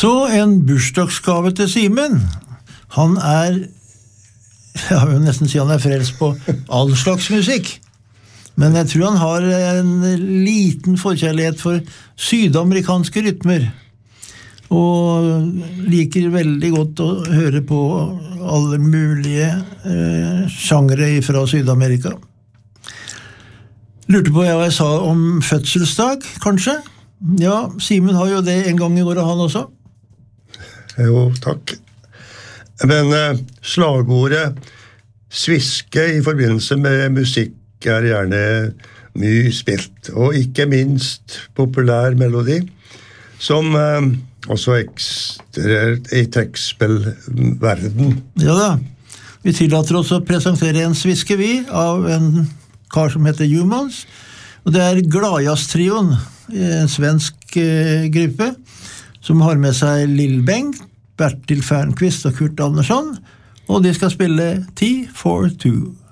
Så en bursdagsgave til Simen. Han jeg vil nesten si han frelst på all slags musikk. Men jeg tror han har en liten forkjærlighet for sydamerikanske rytmer. Og liker veldig godt å høre på alle mulige sjangre fra Sydamerika. Lurte på hva jeg sa om fødselsdag, kanskje? Ja, Simen har jo det en gang i året, han også. Jo, takk. Men slagordet sviske i forbindelse med musikk gjerne mye spilt, og ikke minst populær melodi, som også eksisterer i trekkspillverden. Ja da, vi tillater oss å presentere en sviske vi av en kar som heter Humans, og det Gladjazz-trioen, en svensk gruppe, som har med seg Lill Bengt, Bertil Fernqvist og Kurt Andersson, og de skal spille 10-4-2.